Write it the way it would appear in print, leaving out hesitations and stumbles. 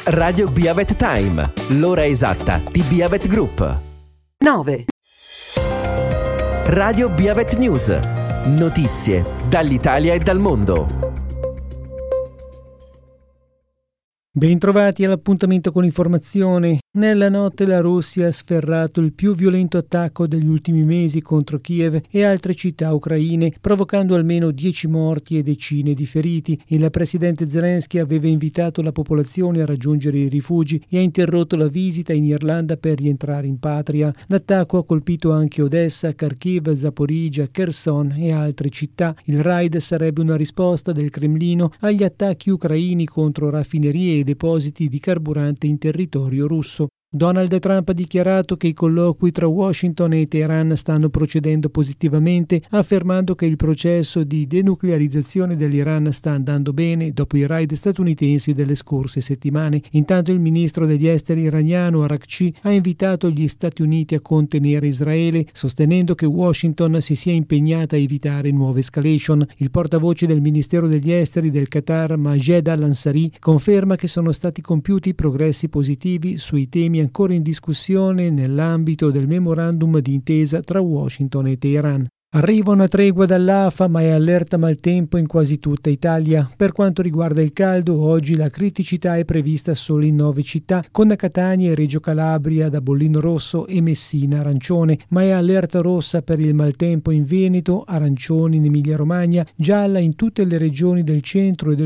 Radio Biavet Time, l'ora esatta di Biavet Group. 9. Radio Biavet News, notizie dall'Italia e dal mondo. Bentrovati all'appuntamento con l'informazione. Nella notte la Russia ha sferrato il più violento attacco degli ultimi mesi contro Kiev e altre città ucraine, provocando almeno 10 morti e decine di feriti. Il presidente Zelensky aveva invitato la popolazione a raggiungere i rifugi e ha interrotto la visita in Irlanda per rientrare in patria. L'attacco ha colpito anche Odessa, Kharkiv, Zaporizhzhia, Kherson e altre città. Il raid sarebbe una risposta del Cremlino agli attacchi ucraini contro raffinerie e depositi di carburante in territorio russo. Donald Trump ha dichiarato che i colloqui tra Washington e Teheran stanno procedendo positivamente, affermando che il processo di denuclearizzazione dell'Iran sta andando bene dopo i raid statunitensi delle scorse settimane. Intanto il ministro degli esteri iraniano Arakci ha invitato gli Stati Uniti a contenere Israele, sostenendo che Washington si sia impegnata a evitare nuove escalation. Il portavoce del Ministero degli Esteri del Qatar, Majed Al-Ansari, conferma che sono stati compiuti progressi positivi sui temi ancora in discussione nell'ambito del memorandum d'intesa tra Washington e Teheran. Arriva una tregua dall'AFA, ma è allerta maltempo in quasi tutta Italia. Per quanto riguarda il caldo, oggi la criticità è prevista solo in 9 città, con Catania e Reggio Calabria da bollino rosso e Messina arancione, ma è allerta rossa per il maltempo in Veneto, arancione in Emilia Romagna, gialla in tutte le regioni del centro e del